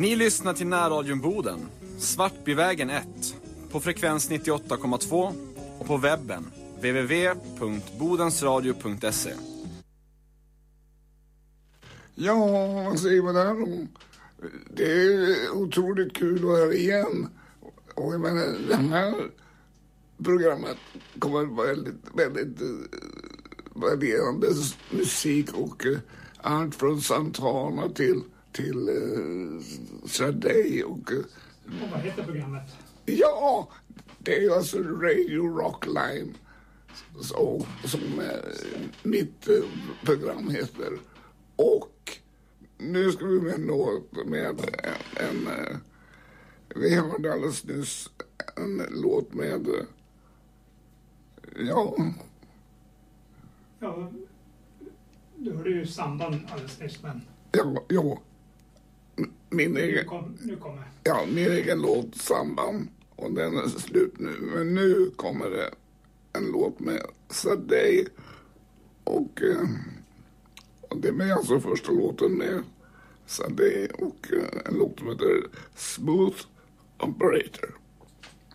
Ni lyssnar till Närradion Boden, Svartbyvägen 1, på frekvens 98,2 och på webben www.bodensradio.se. Ja, vad säger man där då? Det är otroligt kul att höra igen. Och jag menar, det här programmet kommer att vara väldigt varierande musik och allt från Santana till Sade och vad heter programmet? Ja, det är alltså Radio Rockline som mitt program heter. Och nu ska vi med något med vi hörde alldeles nyss en låt med Ja, du hörde ju samband alldeles nyss, men ja. Min egen låt Samband, och den är slut nu. Men nu kommer det en låt med Sade och det är med alltså första låten med Sade och en låt som heter Smooth Operator.